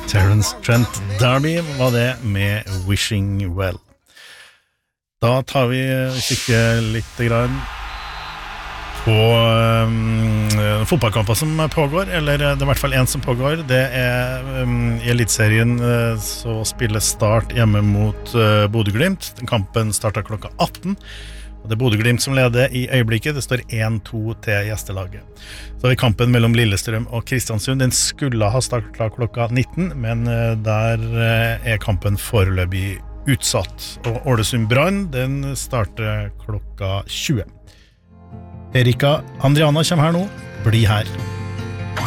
Terence Trent D'Arby var det med Wishing Well. Da tar vi kikker litt grann på fotballkamper som pågår, eller det I hvert fall en som pågår. Det I Elitserien så spiller Start hjemme mot Bodø/Glimt. Kampen starter klokka 18. Og det Bodø/Glimt som leder I øyeblikket. Det står 1-2 til gjestelaget. Så kampen mellom Lillestrøm og Kristiansund. Den skulle ha startet klokka 19, men der kampen foreløpig utsatt. Og Ålesund Brann, den starter klokka 20. Erika Andriana kommer her nå. Bli her.